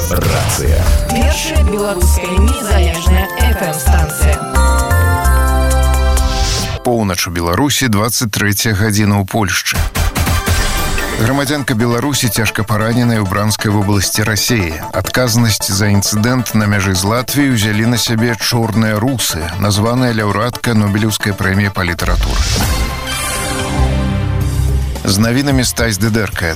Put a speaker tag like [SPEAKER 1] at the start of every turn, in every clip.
[SPEAKER 1] Рацыя.
[SPEAKER 2] Першая беларуская незалежная FM-станцыя.
[SPEAKER 3] Поўнач у Беларусі, 23 гадзіна ў Польшчы. Грамадзянка Беларусі цяжка параненая ў Бранскай вобласці Расіі. Адказнасць за інцыдэнт на мяжы з Латвіяй узялі на сябе чорныя русы, названая лаўрэатка Нобелеўскай прэміі па літаратуры. З навінамі стась ДДРК.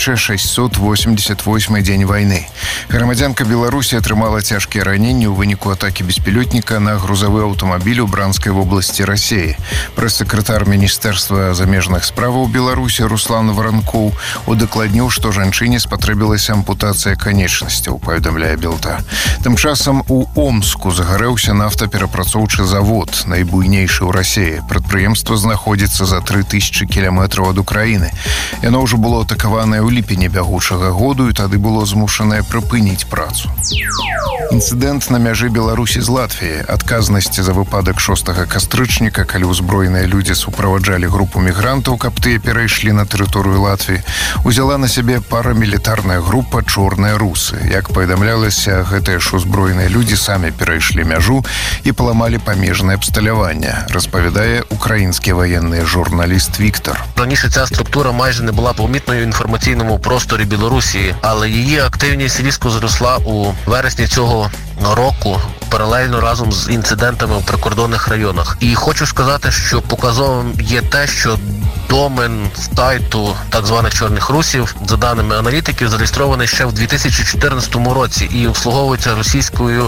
[SPEAKER 3] 1688 дзень вайны. Грамадзянка Беларусі атрымала цяжкія раненні ў выніку атакі беспілётніка на грузавы аўтамабіль у Бранскай вобласці Расіі. Прэс-сакратар Міністэрства замежных справаў Беларусі Руслан Варанкоў удакладніў, што жанчыне спатрэбілася ампутацыя канечнасцяў, паведамляе Белта. Тым часам у Омску загарэўся нафтаперапрацоўчы завод, найбуйнейшы ў Расіі. Прадпрыемства знаходзіцца за 3000 кіламетраў ад Украіны. Яно ўжо было атакаванае ў ліпені бягучага году і тады было змушанае прыпыніць працу. Інцыдэнт на мяжы Беларусі з Латвіяй. Адказнасць за выпадак 6 кастрычніка, калі ўзброеныя людзі суправаджалі групу мігрантаў, каб тыя перайшлі на тэрыторыю Латвіі, узяла на сябе парамілітарная група «Чорныя русы». Як паведамлялася, гэтыя ж узброеныя людзі самі перайшлі мяжу і паламалі памежнае абсталяванне, распавядае украінскі ваенны журналіст Віктор.
[SPEAKER 4] Раніше ця структура майже не була помітною в інформаційному просторі Білорусі, але її активність різко зросла у вересні цього року, паралельно разом з інцидентами в прикордонних районах. І хочу сказати, що показовим є те, що домен сайту так званих «Чорних русів», за даними аналітиків, зареєстрований ще в 2014 році і обслуговується російською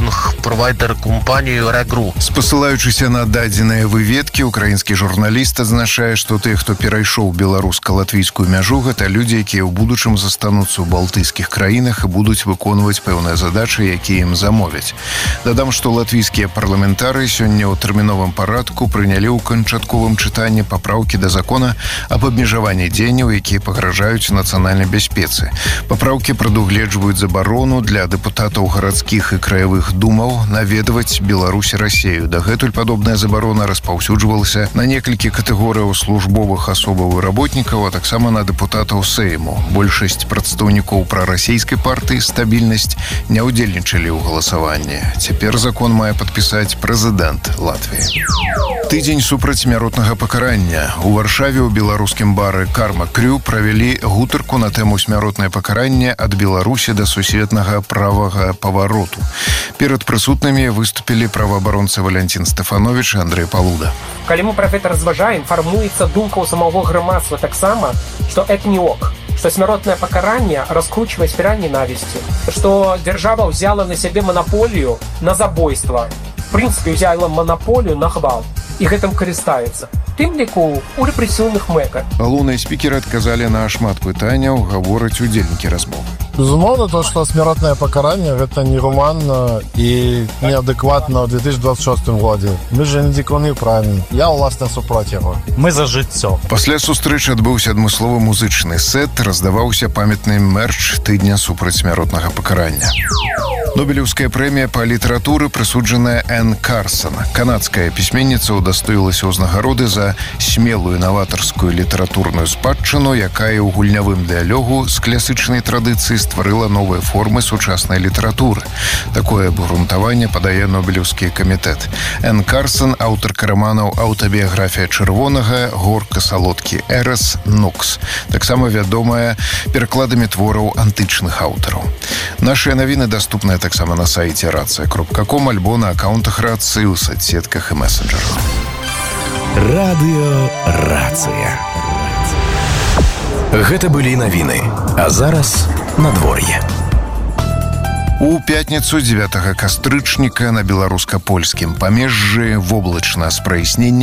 [SPEAKER 4] хостинг-провайдер-компанією «Регру».
[SPEAKER 3] Спасылаючыся на дадзеныя выведкі, украінскі журналіст адзначае, што тыя, хто перайшоў беларуска-латвійскую мяжу, гэта людзі, якія ў будучым застануцца ў балтыйскіх краінах і будуць выконваць пэўныя задачы, якія ім замовяць. Дадам, што латвійскія парламентары сёння ў тэрміновым парадку прынялі ў канчатковым чытанні папраўкі да закона об абмежаванні дзеянняў, якія пагражаюць нацыянальнай бяспецы. Папраўкі прадугледжваюць забарону для дэпутатаў гарадскіх і краявых думаў наведваць Беларусь і Расію. Дагэтуль падобная забарона распаўсюджвалася на некалькі катэгорыяў службовых асобаў і работнікаў, а таксама на дэпутатаў Сейму. Большасць прадстаўнікоў прарасійскай партыі «Стабільнасць» не ўдзельнічалі ў галасаванні. Цяпер закон мае падпісаць прэзідэнт Латвіі. Тыдзень супраць смяротнага пакарання. У Варшаве ў беларускім бары «Карма Крю» правялі гутарку на тэму смяротнае пакаранне ад Беларусі да сусветнага правага павароту. Перад прысутнымі выступілі праваабаронцы Валянцін Стэфановіч і Андрэй Палуда.
[SPEAKER 5] Калі мы пра гэта разважаем, фармуецца думка ў самого грамадства таксама, што это не ок, што смяротнае пакаранне раскручвае спіраль ненавісці, што дзяржава ўзяла на сябе манаполію на забойства, в прынцыпе ўзяла манаполію на гвалт і гэтым карыстаецца. Тым ліку у рэпрэсіўных мэтах.
[SPEAKER 3] Галоўныя спікеры адказалі на шмат пытанняў, гавораць удзельнікі размовы.
[SPEAKER 6] Безумоўна, то, што смяротнае пакаранне гэта негуманна і неадэкватна ў 2026 годзе. Мы же не дзікуны, правильно. Я ўласна супроць яго.
[SPEAKER 7] Мы за жыццё.
[SPEAKER 3] Пасля сустрэчы адбыўся адмысловы музычны сет, раздаваўся памятны мэрч тыдня супраць смяротнага пакарання. Нобелеўская прэмія па літаратуры прысуджаная Энн Карсон. Канадская пісьменніца ўдастоілася ўзнагароды за смелую наватарскую літаратурную спадчыну, якая ў гульнявым дыялогу з класычнай традыцыі стварыла новыя формы сучаснай літаратуры. Такое абгрунтаванне падае Нобелеўскі камітэт. Энн Карсон – аўтарка раманаў «Аўтабіяграфія чырвонага», «Горка-салодкі Эрас», «Нокс». Таксама вядомая перакладамі твораў антычных аўтараў. Нашыя навіны даступныя таксама на сайце racja.com альбо на аккаунтах Рацыі ў соцсетках і месенджерах.
[SPEAKER 1] Радыё Рацыя. Гэта былі навіны. А зараз надвор'е.
[SPEAKER 3] У пятніцу 9 кастрычніка на беларуска-польскім памежжы воблачна з праясненнем